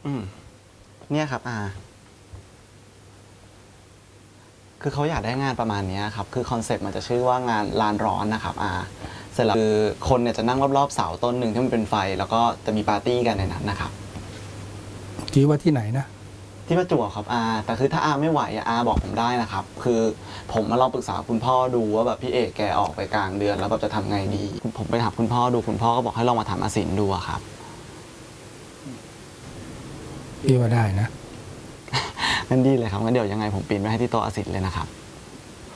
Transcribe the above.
เนี่ยครับคือเขาอยากได้งานประมาณนี้ครับคือคอนเซ็ปต์มันจะชื่อว่างานลานร้อนนะครับเสร็จแล้วคือคนเนี่ยจะนั่งรอบๆเสาต้นหนึ่งที่มันเป็นไฟแล้วก็จะมีปาร์ตี้กันในนั้นนะครับคิดว่าที่ไหนนะที่ประจวบครับแต่คือถ้าไม่ไหวบอกผมได้นะครับคือผมมาลองปรึกษาคุณพ่อดูว่าแบบพี่เอกแกออกไปกลางเดือนแล้วแบบจะทำไงดีผมไปถามคุณพ่อดูคุณพ่อก็บอกให้ลองมาถามอาสินดูครับพี่ว่าได้นะงั้นดีเลยครับงั้นเดี๋ยวยังไงผมปีนไปให้ที่โต๊ะอาสินเลยนะครับ